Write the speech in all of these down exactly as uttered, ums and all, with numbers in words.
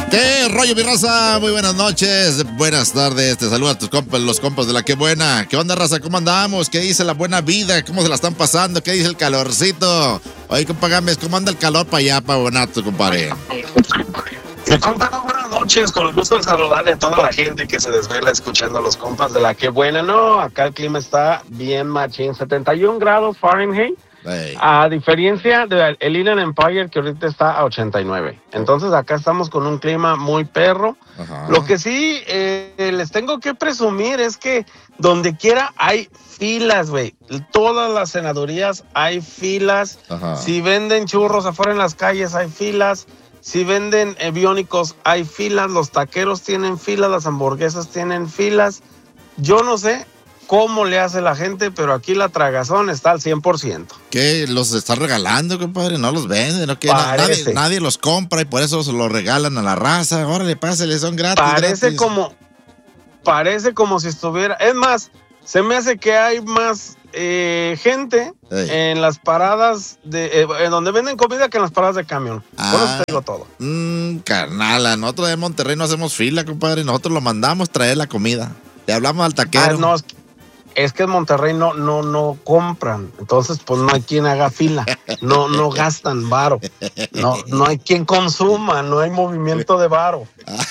¿Qué rollo, mi raza? Muy buenas noches, buenas tardes. Te saludan tus compas, los compas de la que buena. ¿Qué onda, raza? ¿Cómo andamos? ¿Qué dice la buena vida? ¿Cómo se la están pasando? ¿Qué dice el calorcito? Oye, compa Gámez, ¿cómo anda el calor para allá, para Bonato, compadre? Me contaron buenas noches, con el gusto de saludarle a toda la gente que se desvela escuchando a los compas de la que buena. No, acá el clima está bien machín, setenta y un grados Fahrenheit. Hey. A diferencia del Inland Empire, que ahorita está a ochenta y nueve. Entonces acá estamos con un clima muy perro. Ajá. Lo que sí eh, les tengo que presumir es que donde quiera hay filas, güey. Todas las senadurías hay filas. Ajá. Si venden churros afuera en las calles hay filas. Si venden eh, biónicos hay filas. Los taqueros tienen filas. Las hamburguesas tienen filas. Yo no sé cómo le hace la gente, pero aquí la tragazón está al cien por ciento. ¿Qué? ¿Los está regalando, compadre? ¿No los venden? ¿No? ¿Qué? Nadie, nadie los compra y por eso se los regalan a la raza. Órale, pásale, son gratis. Parece gratis. como, parece como si estuviera... Es más, se me hace que hay más eh, gente hey. en las paradas, de, eh, en donde venden comida que en las paradas de camión. Ah, Con eso te digo todo. Mmm, carnal, nosotros de Monterrey no hacemos fila, compadre. Nosotros lo mandamos traer la comida. Le hablamos al taquero. Ah, no, es que en Monterrey no, no, no compran, entonces pues no hay quien haga fila, no, no gastan varo, no, no hay quien consuma, no hay movimiento de varo.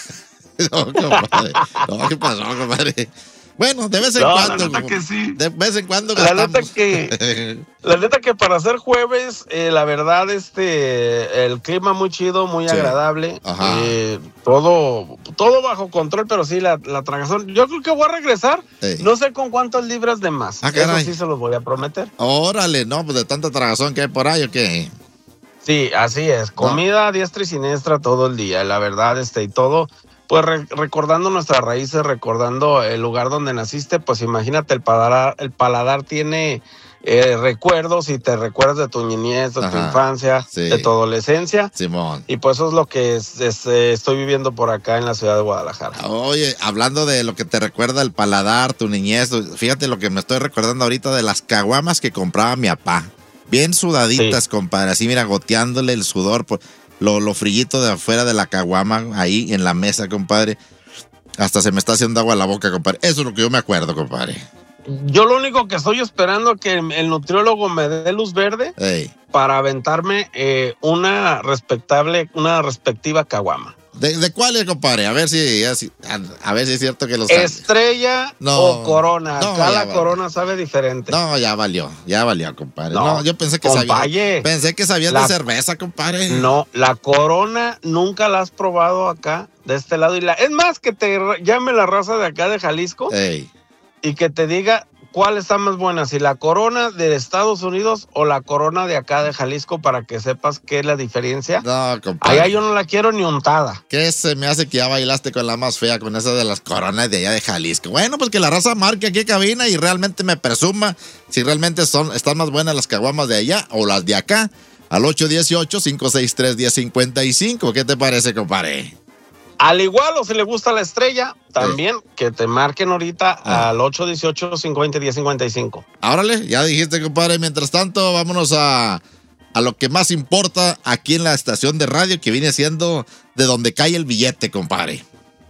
No, compadre, no, ¿qué pasó, compadre? Bueno, de vez en no, cuando. La neta como, que sí. De vez en cuando gastamos. La neta que, la neta que para ser jueves, eh, la verdad, este, el clima muy chido, muy sí. agradable. Ajá. Eh, todo, todo bajo control, pero sí, la, la tragazón. Yo creo que voy a regresar. Sí. No sé con cuántas libras de más. Ah, eso sí se los voy a prometer. Órale, no, pues de tanta tragazón que hay por ahí, ¿o qué? Sí, así es. Comida no. a diestra y siniestra todo el día. La verdad, este, y todo. Pues re- recordando nuestras raíces, recordando el lugar donde naciste, pues imagínate, el paladar, el paladar tiene eh, recuerdos y te recuerdas de tu niñez, de Ajá, tu infancia, sí. de tu adolescencia. Simón. Y pues eso es lo que es, es, eh, estoy viviendo por acá en la ciudad de Guadalajara. Oye, hablando de lo que te recuerda el paladar, tu niñez, fíjate lo que me estoy recordando ahorita de las caguamas que compraba mi papá. Bien sudaditas, sí. compadre, así mira, goteándole el sudor por... Lo, lo frillito de afuera de la caguama, ahí en la mesa, compadre. Hasta se me está haciendo agua a la boca, compadre. Eso es lo que yo me acuerdo, compadre. Yo lo único que estoy esperando es que el nutriólogo me dé luz verde Ey. para aventarme eh, una respetable, una respectiva caguama. ¿De, de cuál es, compadre? A ver si, a, a ver si es cierto que los... ¿Estrella no, o Corona? No, Acá la valió. Corona sabe diferente. No, ya valió, ya valió, compadre. No, no yo pensé que sabían. Pensé que sabían la, de cerveza, compadre. No, la Corona nunca la has probado acá, de este lado. Y la, es más, que te llame la raza de acá de Jalisco Ey. y que te diga cuál está más buena, si la Corona de Estados Unidos o la Corona de acá de Jalisco, para que sepas qué es la diferencia. No, compadre. Allá yo no la quiero ni untada. ¿Qué se me hace que ya bailaste con la más fea, con esa de las Coronas de allá de Jalisco? Bueno, pues que la raza marque aquí cabina y realmente me presuma si realmente son, están más buenas las caguamas de allá o las de acá. Al ocho uno ocho, cinco seis tres, uno cero cinco cinco. ¿Qué te parece, compadre? Al igual, o si le gusta la estrella, también sí. que te marquen ahorita ah. al ocho uno ocho, cinco cero cero, uno cero cinco cinco. Árale, ya dijiste, compadre. Mientras tanto, vámonos a, a lo que más importa aquí en la estación de radio, que viene siendo de donde cae el billete, compadre.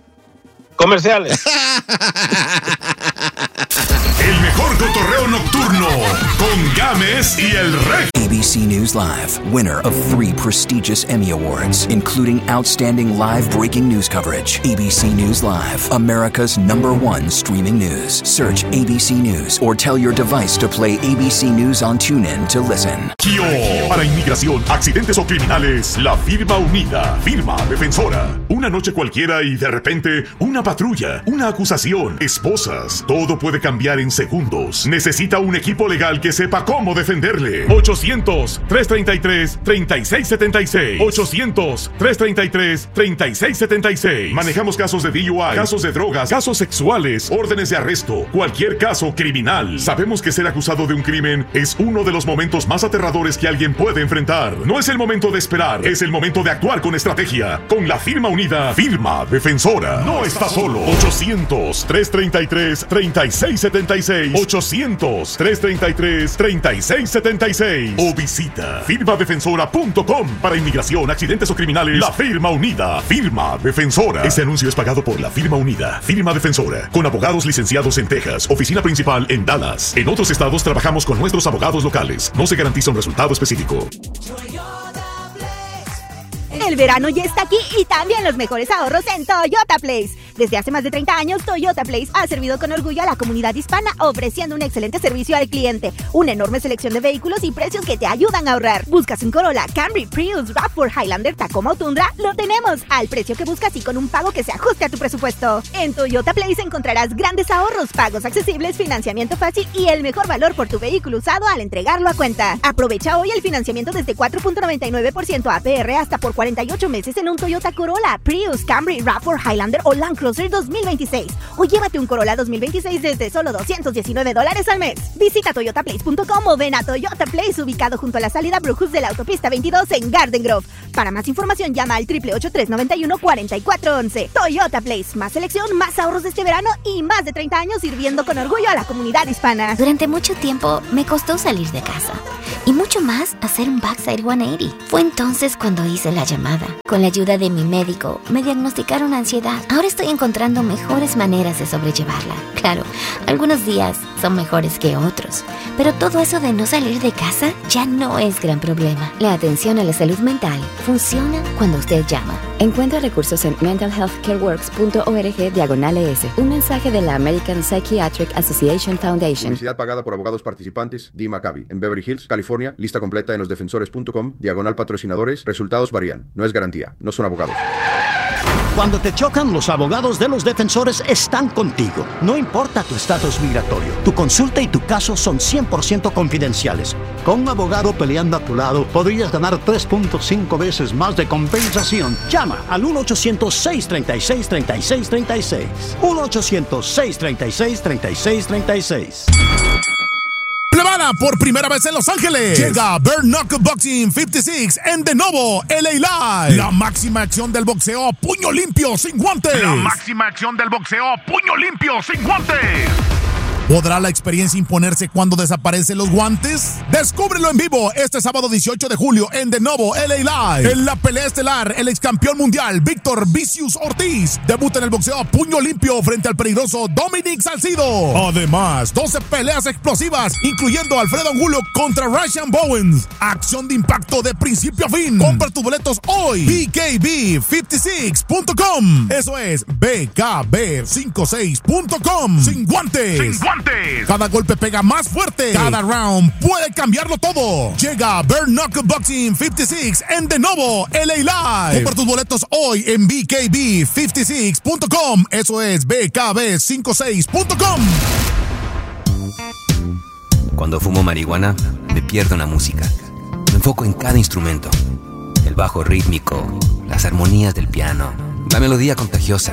Comerciales. El mejor cotorreo nocturno con Gámez y el Rey. A B C News Live, winner of three prestigious Emmy Awards, including Outstanding Live Breaking News Coverage. A B C News Live, America's number one streaming news. Search A B C News or tell your device to play A B C News on TuneIn to listen. Kio, para inmigración, accidentes o criminales, la firma unida, firma defensora. Una noche cualquiera y de repente una patrulla, una acusación, esposas. Todo puede cambiar en segundos. Necesita un equipo legal que sepa cómo defenderle. ochocientos, tres treinta y tres, treinta y seis setenta y seis. ochocientos, tres treinta y tres, treinta y seis setenta y seis. Manejamos casos de D U I, casos de drogas, casos sexuales, órdenes de arresto, cualquier caso criminal. Sabemos que ser acusado de un crimen es uno de los momentos más aterradores que alguien puede enfrentar. No es el momento de esperar, es el momento de actuar con estrategia. Con la firma unida, firma defensora. No está solo. ochocientos, tres treinta y tres, treinta y seis setenta y seis. setenta y seis, ochocientos, trescientos treinta y tres, treinta y seis setenta y seis o visita firma defensora punto com. Para inmigración, accidentes o criminales, la firma unida. Firma Defensora. Este anuncio es pagado por la firma unida. Firma Defensora, con abogados licenciados en Texas, oficina principal en Dallas. En otros estados trabajamos con nuestros abogados locales. No se garantiza un resultado específico. El verano ya está aquí y también los mejores ahorros en Toyota Place. Desde hace más de treinta años, Toyota Place ha servido con orgullo a la comunidad hispana, ofreciendo un excelente servicio al cliente, una enorme selección de vehículos y precios que te ayudan a ahorrar. ¿Buscas un Corolla, Camry, Prius, RAV cuatro, Highlander, Tacoma o Tundra? Lo tenemos al precio que buscas y con un pago que se ajuste a tu presupuesto. En Toyota Place encontrarás grandes ahorros, pagos accesibles, financiamiento fácil y el mejor valor por tu vehículo usado al entregarlo a cuenta. Aprovecha hoy el financiamiento desde cuatro punto noventa y nueve por ciento A P R hasta por cuarenta y ocho meses en un Toyota Corolla, Prius, Camry, RAV cuatro, Highlander o Land Cruiser dos mil veintiséis. O llévate un Corolla dos mil veintiséis desde solo doscientos diecinueve dólares al mes. Visita toyota place punto com o ven a Toyota Place, ubicado junto a la salida Brujus de la autopista veintidós en Garden Grove. Para más información llama al ocho ocho ocho, tres nueve uno, cuatro cuatro uno uno. Toyota Place, más selección, más ahorros de este verano y más de treinta años sirviendo con orgullo a la comunidad hispana. Durante mucho tiempo me costó salir de casa y mucho más hacer un backside ciento ochenta. Fue entonces cuando hice la llamada. Con la ayuda de mi médico me diagnosticaron ansiedad. Ahora estoy encontrando mejores maneras de sobrellevarla. Claro, algunos días son mejores que otros, pero todo eso de no salir de casa ya no es gran problema. La atención a la salud mental funciona cuando usted llama. Encuentra recursos en mental health care works punto org diagonal es. Un mensaje de la American Psychiatric Association Foundation. Publicidad pagada por abogados participantes. Dee Maccabi, en Beverly Hills, California. Lista completa en los defensores punto com, diagonal patrocinadores. Resultados varían. No es garantía. No son abogados. Cuando te chocan, los abogados de los defensores están contigo. No importa tu estatus migratorio, tu consulta y tu caso son cien por ciento confidenciales. Con un abogado peleando a tu lado, podrías ganar tres punto cinco veces más de compensación. Llama al uno ochocientos, seis tres seis, tres seis tres seis. uno ochocientos, seis tres seis, tres seis tres seis. Plebada, por primera vez en Los Ángeles, llega Bare Knuckle Boxing cincuenta y seis en de nuevo L A Live. La máxima acción del boxeo, puño limpio, sin guantes. La máxima acción del boxeo, puño limpio, sin guantes. ¿Podrá la experiencia imponerse cuando desaparecen los guantes? Descúbrelo en vivo este sábado dieciocho de julio en de nuevo L A Live. En la pelea estelar, el ex campeón mundial Víctor Vicious Ortiz debuta en el boxeo a puño limpio frente al peligroso Dominic Salcido. Además, doce peleas explosivas, incluyendo Alfredo Angulo contra Russian Bowens. Acción de impacto de principio a fin. Compra tus boletos hoy. B K B cincuenta y seis punto com. Eso es B K B cincuenta y seis punto com. Sin guantes. Sin guantes. Cada golpe pega más fuerte. Cada round puede cambiarlo todo. Llega Bare Knuckle Boxing cincuenta y seis en de nuevo L A Live. Compra tus boletos hoy en B K B cincuenta y seis punto com. Eso es B K B cincuenta y seis punto com. Cuando fumo marihuana, me pierdo en la música. Me enfoco en cada instrumento. El bajo rítmico, las armonías del piano, la melodía contagiosa.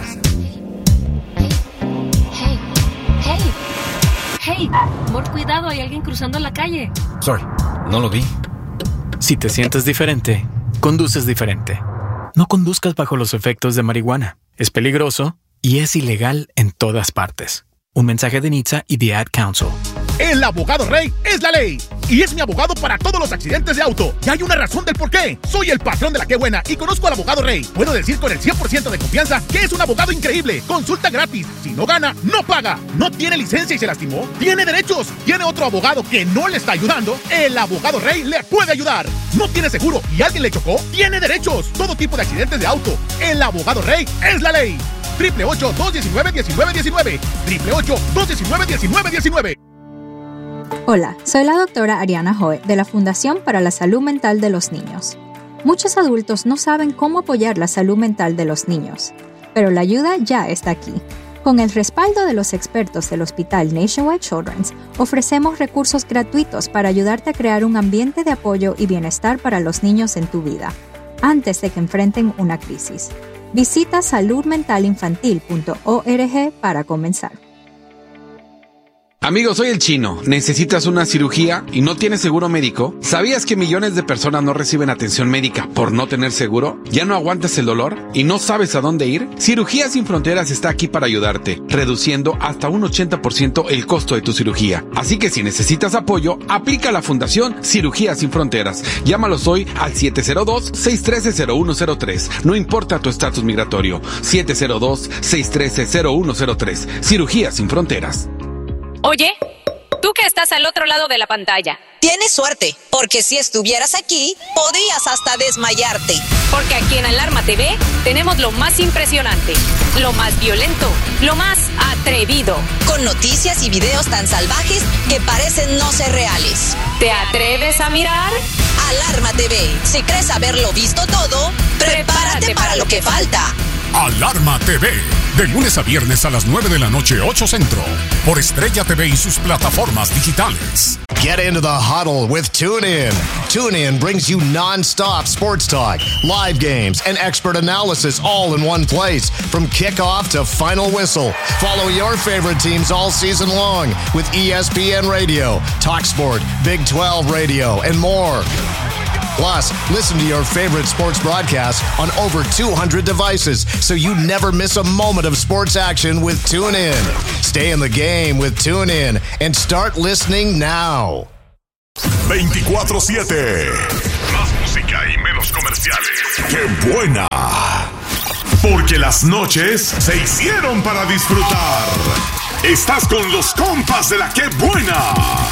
¡Hey! Amor, cuidado, hay alguien cruzando la calle. Sorry, no lo vi. Si te sientes diferente, conduces diferente. No conduzcas bajo los efectos de marihuana. Es peligroso y es ilegal en todas partes. Un mensaje de N H T S A y The Ad Council. El abogado Rey es la ley y es mi abogado para todos los accidentes de auto. Y hay una razón del por qué. Soy el patrón de la que buena y conozco al abogado Rey. Puedo decir con el cien por ciento de confianza que es un abogado increíble. Consulta gratis. Si no gana, no paga. No tiene licencia y se lastimó. Tiene derechos. Tiene otro abogado que no le está ayudando. El abogado Rey le puede ayudar. No tiene seguro y alguien le chocó. Tiene derechos. Todo tipo de accidentes de auto. El abogado Rey es la ley. Triple ocho, dos diecinueve, diecinueve diecinueve. Triple ocho, dos diecinueve, diecinueve diecinueve. Hola, soy la doctora Ariana Hoy de la Fundación para la Salud Mental de los Niños. Muchos adultos no saben cómo apoyar la salud mental de los niños, pero la ayuda ya está aquí. Con el respaldo de los expertos del Hospital Nationwide Children's, ofrecemos recursos gratuitos para ayudarte a crear un ambiente de apoyo y bienestar para los niños en tu vida, antes de que enfrenten una crisis. Visita salud mental infantil punto org para comenzar. Amigo, soy el Chino. ¿Necesitas una cirugía y no tienes seguro médico? ¿Sabías que millones de personas no reciben atención médica por no tener seguro? ¿Ya no aguantas el dolor y no sabes a dónde ir? Cirugías Sin Fronteras está aquí para ayudarte, reduciendo hasta un ochenta por ciento el costo de tu cirugía. Así que si necesitas apoyo, aplica a la Fundación Cirugías Sin Fronteras. Llámalos hoy al siete cero dos, seis uno tres, cero uno cero tres. No importa tu estatus migratorio. siete cero dos, seis uno tres, cero uno cero tres. Cirugías Sin Fronteras. Oye, tú que estás al otro lado de la pantalla. Tienes suerte, porque si estuvieras aquí, podrías hasta desmayarte. Porque aquí en Alarma T V tenemos lo más impresionante, lo más violento, lo más atrevido. Con noticias y videos tan salvajes que parecen no ser reales. ¿Te atreves a mirar? Alarma T V. Si crees haberlo visto todo, prepárate, prepárate para, para lo que falta. Alarma T V, de lunes a viernes a las nueve de la noche, ocho Centro, por Estrella T V y sus plataformas digitales. Get into the huddle with TuneIn. TuneIn brings you non-stop sports talk, live games, and expert analysis all in one place, from kickoff to final whistle. Follow your favorite teams all season long with E S P N Radio, TalkSport, Big twelve Radio, and more. Plus, listen to your favorite sports broadcasts on over two hundred devices, so you never miss a moment of sports action with TuneIn. Stay in the game with TuneIn and start listening now. veinticuatro siete. Más música y menos comerciales. ¡Qué buena! Porque las noches se hicieron para disfrutar. Estás con los compas de la ¡Qué buena!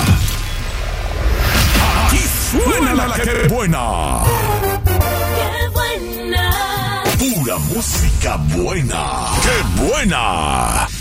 Suena la, la que buena. Qué buena. Pura música buena. Qué buena.